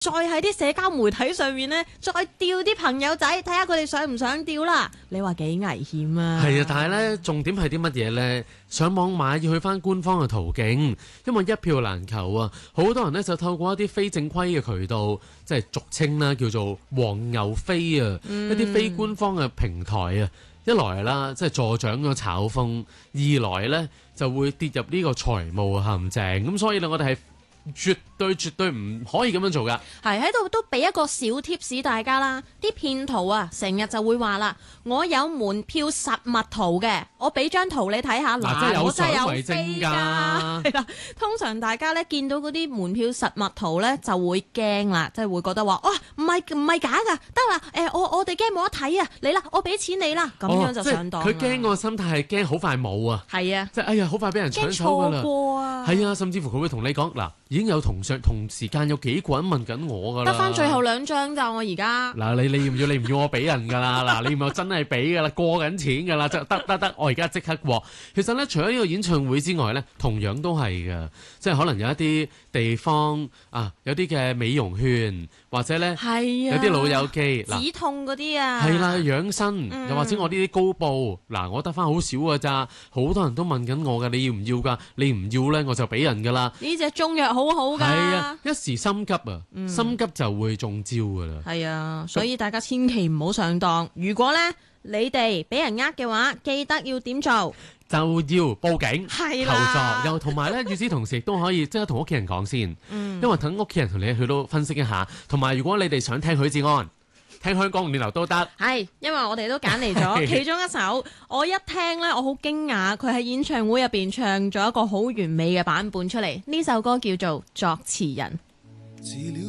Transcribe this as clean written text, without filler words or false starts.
再喺啲社交媒體上面呢，再釣啲朋友仔，睇下佢哋想唔想釣啦。你話幾危險啊？ 係啊，但係呢，重點係啲乜嘢呢？上網買要去翻官方嘅途徑，因為一票難求啊！好多人呢就透過一啲非正規嘅渠道，即係俗稱啦，叫做黃牛飛啊，一啲非官方嘅平台啊。一來啦，即係助長咗炒風；二來呢，就會跌入呢個財務陷阱。咁所以呢，我哋係絕對唔可以咁樣做噶。 係喺度都俾一個小貼士大家啦。啲騙徒啊，成日就會話啦，我有門票實物圖嘅，我俾張圖你睇下。嗱，我真係有飛㗎。係啦，通常大家咧見到嗰啲門票實物圖咧就會驚啦，即係會覺得話，哇，唔係假㗎，得啦，我哋驚冇得睇啊，嚟啦，我俾錢你啦，咁樣就上當。 佢驚個心態係驚好快冇啊。 係啊， 即係哎呀，好快俾人搶走㗎啦。驚錯過啊。 係啊，甚至乎佢會同你講嗱，已經有同時間有幾個人問緊我㗎啦， 得翻最後2張咋我而家。 嗱，你要唔要？你唔要我俾人㗎啦，嗱，你唔要真係俾㗎啦，過緊錢㗎啦，得，我而家即刻過。其實咧，除咗呢個演唱會之外咧，同樣都係㗎，即係可能有一啲地方啊，有啲嘅美容券或者咧，有啲老友記止痛嗰啲啊， 係啦，養生又或者我呢啲高布嗱，我得翻好少㗎咋，好多人都問緊我㗎，你要唔要㗎？你唔要咧，我就俾人㗎啦。 呢隻中藥好好㗎。 係啊，一時心急啊，心急就會中招㗎啦。 係啊，所以大家千祈唔好上當。如果咧你哋俾人嘅話，記得要點做？ 就要報警係求助，又同埋咧，與此同時亦都可以即刻同屋企人講先，因為等屋企人同你去到分析一下。同埋如果你哋想聽許志安、聽香港五年流都得， 係因為我哋都揀嚟咗其中一首，我一聽咧，我好驚訝，佢喺演唱會入邊唱咗一個好完美嘅版本出嚟。呢首歌叫做《作詞人》。